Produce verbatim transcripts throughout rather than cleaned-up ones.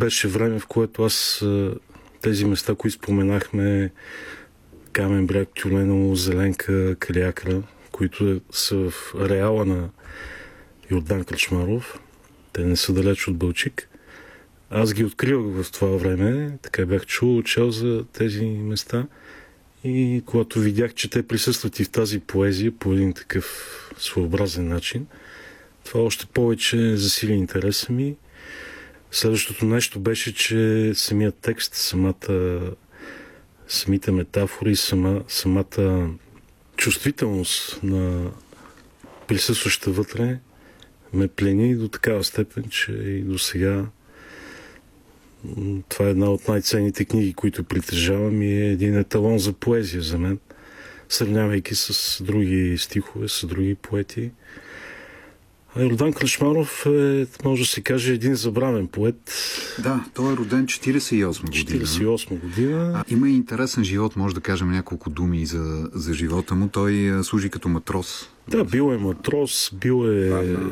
беше време, в което аз тези места, които споменахме, Камен бряг, Тюленово, Зеленка, Калиакра, които са в ареала на Йордан Кръчмаров, те не са далеч от Балчик. Аз ги откривах в това време, така бях чул, чел за тези места и когато видях, че те присъстват и в тази поезия по един такъв своеобразен начин, това още повече засили интереса ми. Следващото нещо беше, че самият текст, самата, самите метафори, сама, самата чувствителност на присъстваща вътре ме плени до такава степен, че и до сега това е една от най-ценните книги, които притежавам и е един еталон за поезия за мен, сравнявайки с други стихове, с други поети. А Йордан Кръчмаров е, може да се каже, един забравен поет. Да, той е роден четиридесет и осма година. четиридесет и осма година. А, има и интересен живот, може да кажем няколко думи за, за живота му. Той а, служи като матрос. Да, бил е матрос, бил е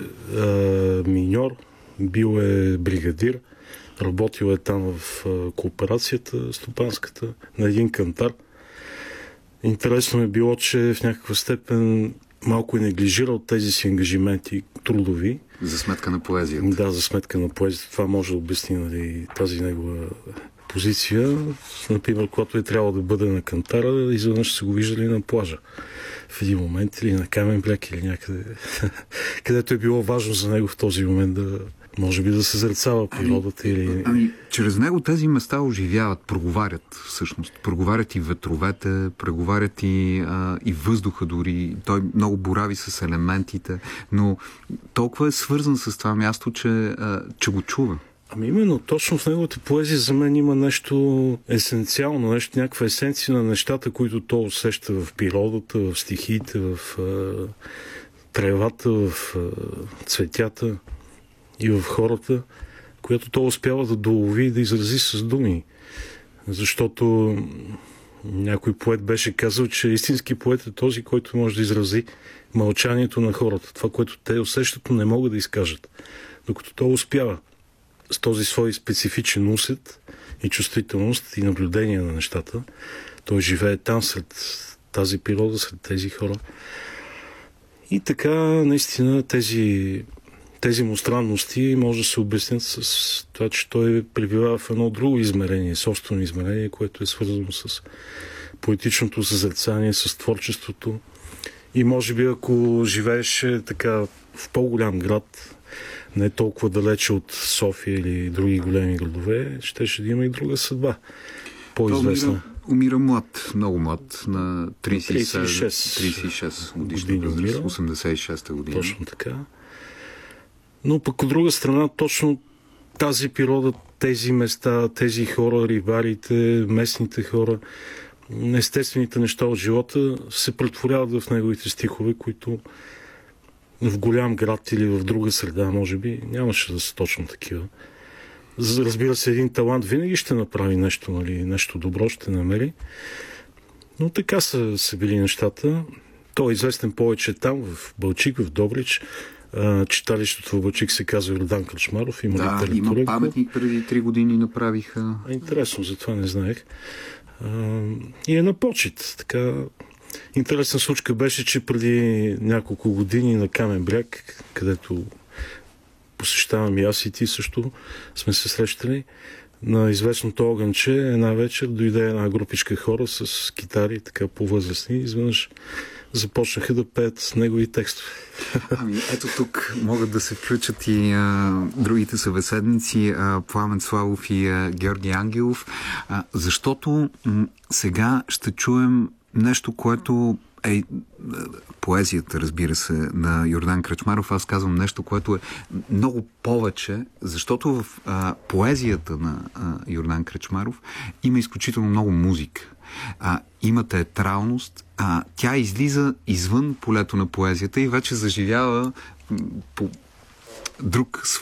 а, миньор, бил е бригадир, работил е там в а, кооперацията стопанската, на един кантар. Интересно е било, че в някаква степен малко е неглижирал тези си ангажименти трудови. За сметка на поезията. Да, за сметка на поезията. Това може да обясни, нали, тази негова позиция. Например, когато е трябвало да бъде на кантара, изведнъж се го виждали на плажа. В един момент или на Камен бряг или някъде, където е било важно за него в този момент да, може би, да съзерцава природата. Ами, или... ами, чрез него тези места оживяват, проговарят всъщност. Проговарят и ветровете, проговарят и, а, и въздуха дори. Той много борави с елементите, но толкова е свързан с това място, че, а, че го чува. Ами именно, точно в неговата поезия за мен има нещо есенциално, нещо, някаква есенция на нещата, които то усеща в природата, в стихиите, в а, тревата, в а, цветята и в хората, която то успява да долови и да изрази с думи. Защото някой поет беше казал, че истински поет е този, който може да изрази мълчанието на хората. Това, което те усещат, но не могат да изкажат. Докато то успява с този свой специфичен усет и чувствителност и наблюдение на нещата. Той живее там сред тази природа, сред тези хора. И така, наистина, тези, тези му странности може да се обяснят с това, че той пребива в едно друго измерение, собствено измерение, което е свързано с поетичното съзерцание, с творчеството. И може би, ако живееше така в по-голям град, не толкова далече от София или други големи градове, щеше да има и друга съдба. По-известна. Умира, умира млад, много млад, на тридесет и шест годишна възраст, осемдесет и шеста година. Точно така. Но пък от друга страна, точно тази природа, тези места, тези хора, рибарите, местните хора, естествените неща от живота се претворяват в неговите стихове, които в голям град или в друга среда, може би, нямаше да са точно такива. Разбира се, един талант винаги ще направи нещо, нали, нещо добро, ще намери. Но така са, са били нещата. Той е известен повече там, в Балчик, в Добрич. Читалището в Балчик се казва Йордан Кръчмаров. Има да, има паметник преди три години направиха. А, интересно, затова не знаех. А, и е на почет. Така... Интересна случка беше, че преди няколко години на Камен бряг, където посещавам и аз и ти също, сме се срещали на известното огънче. Една вечер дойде една групичка хора с китари, така по-възрастни, и изведнъж започнаха да пеят негови текстове. Ами ето тук могат да се включат и а, другите събеседници, а, Пламен Славов и а, Георги Ангелов, а, защото м- сега ще чуем нещо, което е поезията, разбира се, на Йордан Кръчмаров. Аз казвам нещо, което е много повече, защото в а, поезията на а, Йордан Кръчмаров има изключително много музика. А, има театралност, а, тя излиза извън полето на поезията и вече заживява по друг